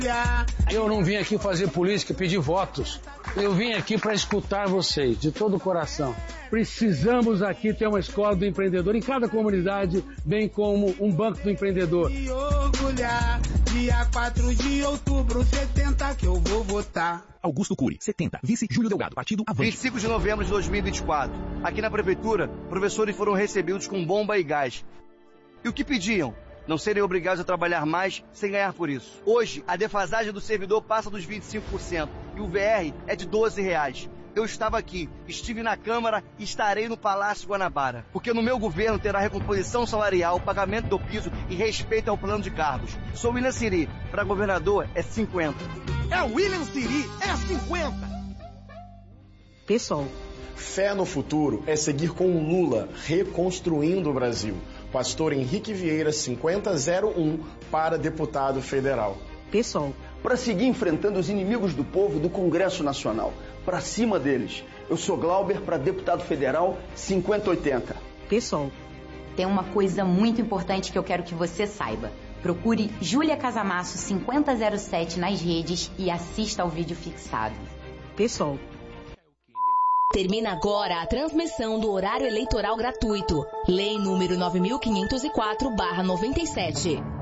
Eu não vim aqui fazer política, pedir votos. Eu vim aqui para escutar vocês, de todo o coração. Precisamos aqui ter uma escola do empreendedor em cada comunidade, bem como um banco do empreendedor. E orgulhar, dia 4 de outubro, 70 que eu vou votar. Augusto Cury, 70. Vice Júlio Delgado, Partido Avante. 25 de novembro de 2024. Aqui na prefeitura, professores foram recebidos com bomba e gás. E o que pediam? Não serem obrigados a trabalhar mais sem ganhar por isso. Hoje, a defasagem do servidor passa dos 25% e o VR é de R$12. Eu estava aqui, estive na Câmara e estarei no Palácio Guanabara. Porque no meu governo terá recomposição salarial, pagamento do piso e respeito ao plano de cargos. Sou William Siri, para governador é 50. É o William Siri, é 50. PSOL. Fé no futuro é seguir com o Lula, reconstruindo o Brasil. Pastor Henrique Vieira, 5001, para deputado federal. PSOL. Para seguir enfrentando os inimigos do povo do Congresso Nacional. Para cima deles. Eu sou Glauber, para deputado federal, 5080. PSOL. Tem uma coisa muito importante que eu quero que você saiba. Procure Júlia Casamasso 5007 nas redes e assista ao vídeo fixado. PSOL. Termina agora a transmissão do horário eleitoral gratuito. Lei número 9504/97.